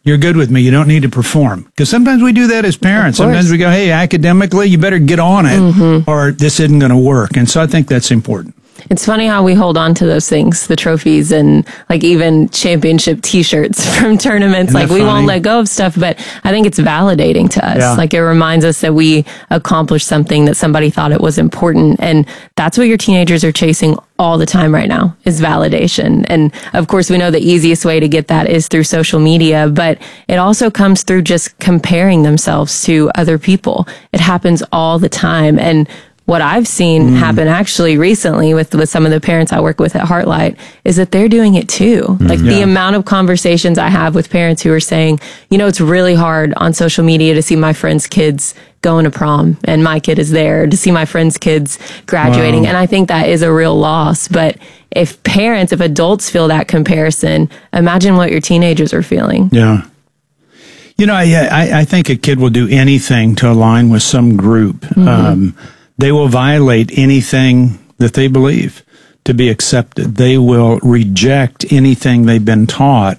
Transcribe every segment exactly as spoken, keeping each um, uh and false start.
You're good with me. You don't need to perform. Because sometimes we do that as parents. Sometimes we go, hey, academically, you better get on it mm-hmm. or this isn't going to work. And so I think that's important. It's funny how we hold on to those things, the trophies and like even championship T-shirts from tournaments. Like we funny? won't let go of stuff, but I think it's validating to us. Yeah. Like it reminds us that we accomplished something that somebody thought it was important. And that's what your teenagers are chasing all the time right now is validation. And of course, we know the easiest way to get that is through social media, but it also comes through just comparing themselves to other people. It happens all the time. And what I've seen mm. happen actually recently with, with some of the parents I work with at Heartlight is that they're doing it too. Mm. Like yeah. the amount of conversations I have with parents who are saying, you know, it's really hard on social media to see my friends' kids going to prom and my kid is there, to see my friends' kids graduating. Wow. And I think that is a real loss. But if parents, if adults feel that comparison, imagine what your teenagers are feeling. Yeah. You know, I, I, I think a kid will do anything to align with some group. Mm-hmm. Um, They will violate anything that they believe to be accepted. They will reject anything they've been taught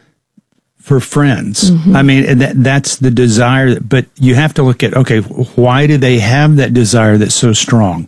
for friends. Mm-hmm. I mean, that, that's the desire. But you have to look at, okay, why do they have that desire that's so strong?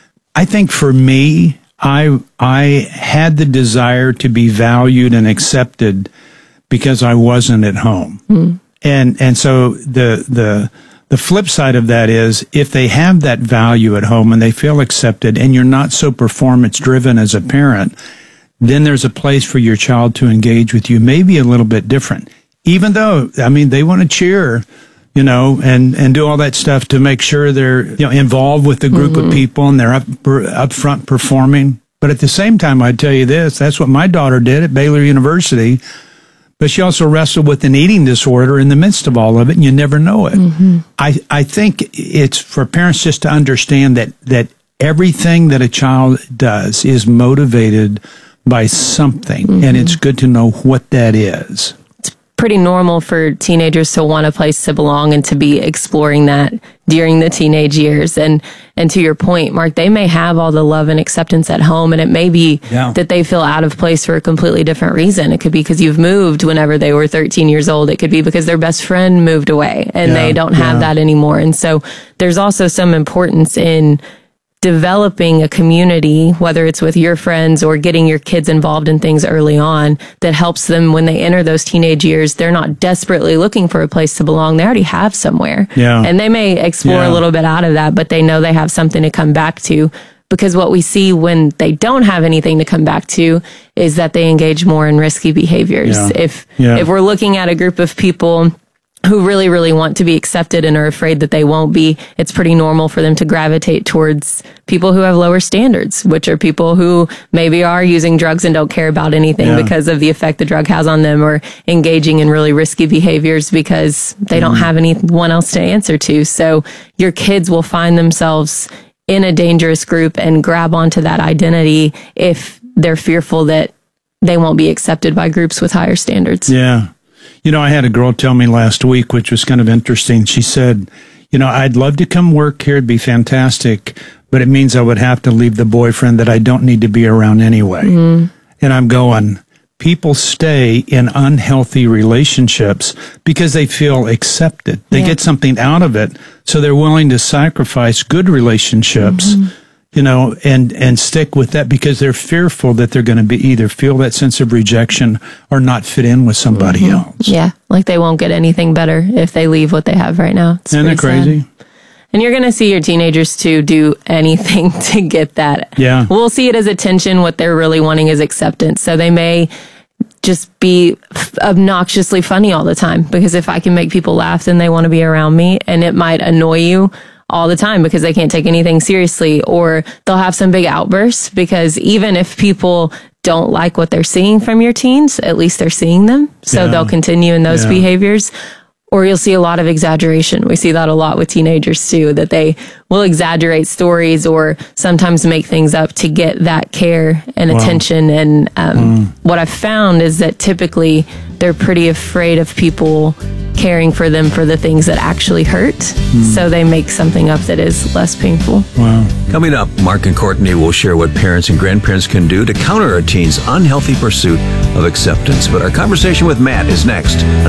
I think for me, I I had the desire to be valued and accepted because I wasn't at home. Mm. And and so the the The flip side of that is if they have that value at home and they feel accepted and you're not so performance driven as a parent, then there's a place for your child to engage with you, maybe a little bit different. Even though, I mean, they want to cheer, you know, and, and do all that stuff to make sure they're, you know, involved with the group mm-hmm. of people and they're up, up front performing. But at the same time, I'd tell you this, that's what my daughter did at Baylor University. But she also wrestled with an eating disorder in the midst of all of it, and you never know it. Mm-hmm. I, I think it's for parents just to understand that, that everything that a child does is motivated by something, mm-hmm. and it's good to know what that is. It's pretty normal for teenagers to want a place to belong and to be exploring that during the teenage years. And and to your point, Mark, they may have all the love and acceptance at home, and it may be yeah. that they feel out of place for a completely different reason. It could be because you've moved whenever they were thirteen years old. It could be because their best friend moved away and yeah. they don't have yeah. that anymore. And so there's also some importance in developing a community, whether it's with your friends or getting your kids involved in things early on, that helps them when they enter those teenage years. They're not desperately looking for a place to belong. They already have somewhere. Yeah. And they may explore yeah. a little bit out of that, but they know they have something to come back to. Because what we see when they don't have anything to come back to is that they engage more in risky behaviors. Yeah. If yeah. if we're looking at a group of people who really, really want to be accepted and are afraid that they won't be, it's pretty normal for them to gravitate towards people who have lower standards, which are people who maybe are using drugs and don't care about anything yeah. because of the effect the drug has on them, or engaging in really risky behaviors because they mm. don't have anyone else to answer to. So your kids will find themselves in a dangerous group and grab onto that identity if they're fearful that they won't be accepted by groups with higher standards. Yeah. You know, I had a girl tell me last week, which was kind of interesting. She said, you know, I'd love to come work here. It'd be fantastic, but it means I would have to leave the boyfriend that I don't need to be around anyway. Mm. And I'm going, people stay in unhealthy relationships because they feel accepted. They yeah. get something out of it. So they're willing to sacrifice good relationships, mm-hmm. you know, and, and stick with that because they're fearful that they're going to be either feel that sense of rejection or not fit in with somebody mm-hmm. else. Yeah. Like they won't get anything better if they leave what they have right now. It's Isn't that crazy? Sad. And you're going to see your teenagers too do anything to get that. Yeah. We'll see it as attention. What they're really wanting is acceptance. So they may just be f- obnoxiously funny all the time, because if I can make people laugh, then they want to be around me. And it might annoy you all the time because they can't take anything seriously, or they'll have some big outbursts because even if people don't like what they're seeing from your teens, at least they're seeing them. So yeah. they'll continue in those yeah. behaviors. Or you'll see a lot of exaggeration. We see that a lot with teenagers too, that they will exaggerate stories or sometimes make things up to get that care and wow. attention. And um, mm. what I've found is that typically they're pretty afraid of people caring for them for the things that actually hurt. Mm. So they make something up that is less painful. Wow. Coming up, Mark and Courtney will share what parents and grandparents can do to counter a teen's unhealthy pursuit of acceptance. But our conversation with Matt is next.